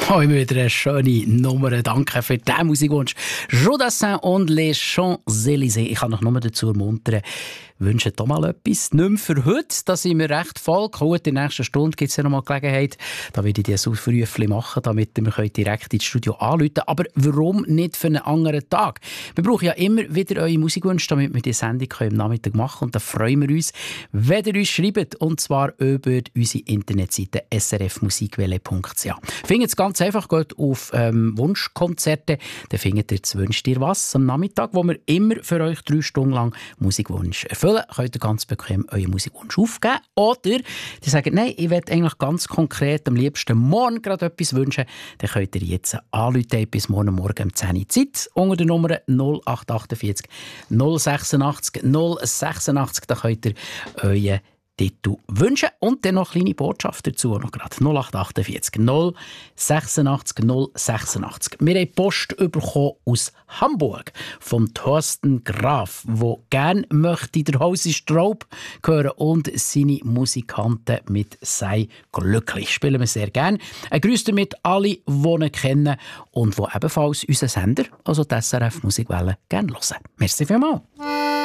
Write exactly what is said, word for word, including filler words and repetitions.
Oh, immer wieder eine schöne Nummer. Danke für diesen Musikwunsch. Jodassin und les Champs-Élysées. Ich kann noch nur dazu ermuntern, wünsche doch mal etwas. Nicht mehr für heute, da sind wir recht voll. Gut, in der nächsten Stunde gibt es ja noch mal Gelegenheit. Da werde ich die Aufrufe machen, damit wir direkt ins Studio anrufen können. Aber warum nicht für einen anderen Tag? Wir brauchen ja immer wieder eure Musikwünsche, damit wir die Sendung am Nachmittag machen können. Und da freuen wir uns, wenn ihr uns schreibt. Und zwar über unsere Internetseite s r f musikwelle punkt c h. Findet es ganz einfach, geht auf ähm, Wunschkonzerte. Dann findet ihr das «Wünscht ihr was» am Nachmittag, wo wir immer für euch drei Stunden lang Musikwunsch erfüllen. Könnt ihr ganz bequem euren Musikwunsch aufgeben. Oder die sagen, nein, ich will eigentlich ganz konkret am liebsten morgen gerade etwas wünschen. Dann könnt ihr jetzt anrufen bis morgen Morgen um zehn Uhr Zeit unter der Nummer null acht vier acht null sechsundachtzig null sechsundachtzig. Da könnt ihr euren Titel wünschen und dann noch eine kleine Botschaft dazu. Noch gerade null acht vier acht null sechsundachtzig null sechsundachtzig. Wir haben Post bekommen aus Hamburg vom Thorsten Graf, der gerne möchte der Hausi Straub hören und seine Musikanten mit «Sei glücklich» spielen wir sehr gerne. Ein Grüß damit alle, die ihn kennen und die ebenfalls unseren Sender, also die S R F Musikwelle, gerne hören. Merci vielmals.